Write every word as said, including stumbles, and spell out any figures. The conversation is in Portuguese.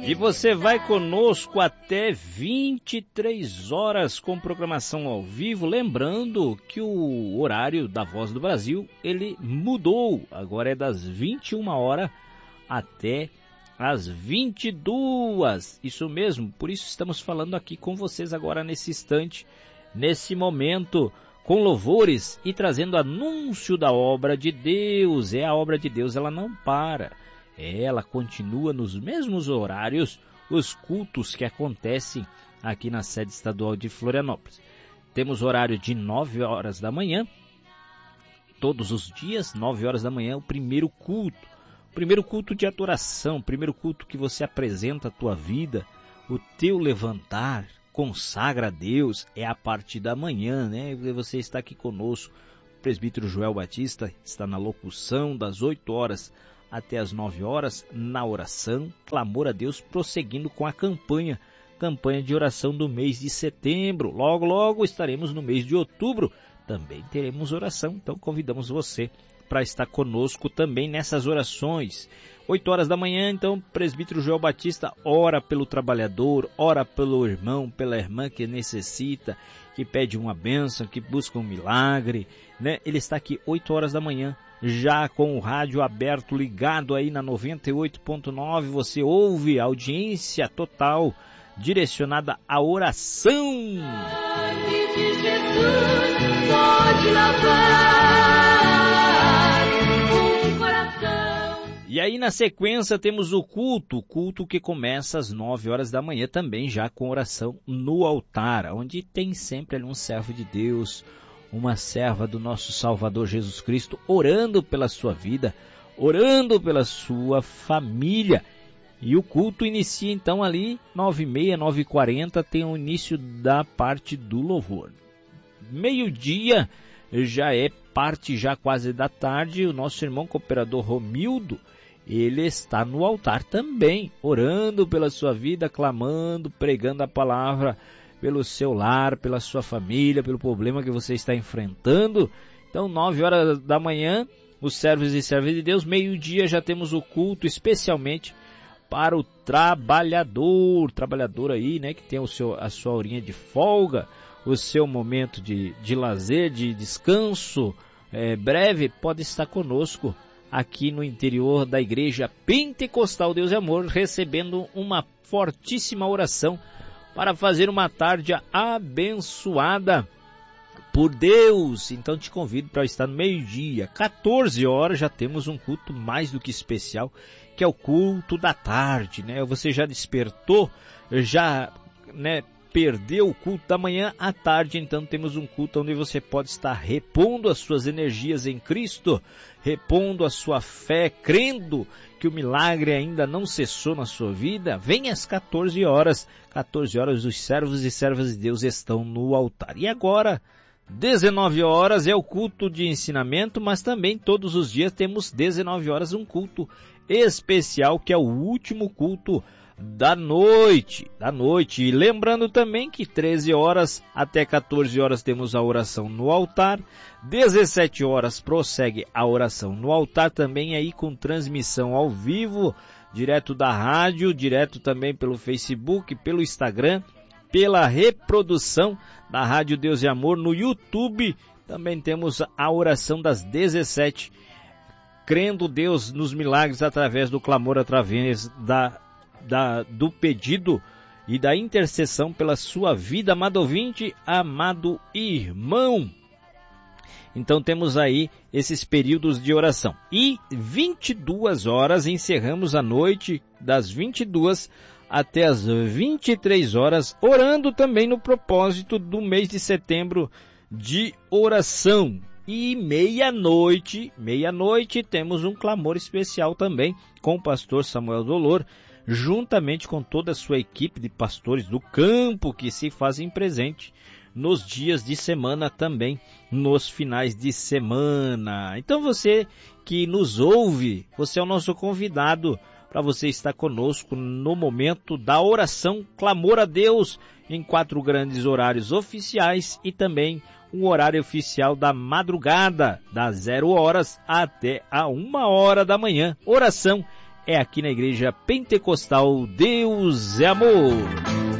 E você vai conosco até vinte e três horas com programação ao vivo. Lembrando que o horário da Voz do Brasil, ele mudou. Agora é das vinte e uma horas até as vinte e duas. Isso mesmo, por isso estamos falando aqui com vocês agora nesse instante, nesse momento, com louvores e trazendo anúncio da obra de Deus. É a obra de Deus, ela não para. Ela continua nos mesmos horários, os cultos que acontecem aqui na sede estadual de Florianópolis. Temos horário de nove horas da manhã, todos os dias, nove horas da manhã, o primeiro culto. O primeiro culto de adoração, o primeiro culto que você apresenta a tua vida, o teu levantar, consagra a Deus, é a partir da manhã, né? Você está aqui conosco, o presbítero Joel Batista está na locução das oito horas até as nove horas, na oração, clamor a Deus, prosseguindo com a campanha, campanha de oração do mês de setembro. Logo, logo estaremos no mês de outubro, também teremos oração, então convidamos você para estar conosco também nessas orações. oito horas da manhã, então, presbítero Joel Batista ora pelo trabalhador, ora pelo irmão, pela irmã que necessita, que pede uma bênção, que busca um milagre, né? Ele está aqui oito horas da manhã, já com o rádio aberto, ligado aí na noventa e oito ponto nove, você ouve a audiência total, direcionada à oração. Sangue de Jesus pode lavar um coração. E aí na sequência temos o culto, culto que começa às nove horas da manhã também, já com oração no altar, onde tem sempre ali um servo de Deus, uma serva do nosso Salvador Jesus Cristo, orando pela sua vida, orando pela sua família. E o culto inicia então ali, nove e meia, nove e quarenta, tem o início da parte do louvor. Meio-dia já é parte já quase da tarde, o nosso irmão cooperador Romildo, ele está no altar também, orando pela sua vida, clamando, pregando a palavra, pelo seu lar, pela sua família, pelo problema que você está enfrentando. Então, nove horas da manhã, os servos e servas de Deus, meio-dia já temos o culto especialmente para o trabalhador, trabalhador aí, né, que tem o seu, a sua horinha de folga, o seu momento de, de lazer, de descanso, é, breve, pode estar conosco aqui no interior da Igreja Pentecostal Deus e Amor, recebendo uma fortíssima oração para fazer uma tarde abençoada por Deus. Então te convido para estar no meio-dia, quatorze horas, já temos um culto mais do que especial, que é o culto da tarde, né? Você já despertou, já, né, perdeu o culto da manhã à tarde, então temos um culto onde você pode estar repondo as suas energias em Cristo, repondo a sua fé, crendo que o milagre ainda não cessou na sua vida. Vem às quatorze horas, quatorze horas os servos e servas de Deus estão no altar. E agora, dezenove horas é o culto de ensinamento, mas também todos os dias temos dezenove horas um culto especial, que é o último culto da noite, da noite. E lembrando também que treze horas até quatorze horas temos a oração no altar, dezessete horas prossegue a oração no altar, também aí com transmissão ao vivo, direto da rádio, direto também pelo Facebook, pelo Instagram, pela reprodução da Rádio Deus e Amor no YouTube. Também temos a oração das dezessete, crendo Deus nos milagres através do clamor, através da Da, do pedido e da intercessão pela sua vida, amado ouvinte, amado irmão. Então temos aí esses períodos de oração. E vinte e duas horas, encerramos a noite das vinte e duas até as vinte e três horas, orando também no propósito do mês de setembro de oração. E meia-noite, meia-noite temos um clamor especial também com o pastor Samuel Dolor, juntamente com toda a sua equipe de pastores do campo que se fazem presente nos dias de semana, também nos finais de semana. Então você que nos ouve, você é o nosso convidado para você estar conosco no momento da oração, clamor a Deus, em quatro grandes horários oficiais e também um horário oficial da madrugada, das zero horas até a uma hora da manhã. Oração é aqui na Igreja Pentecostal Deus é Amor.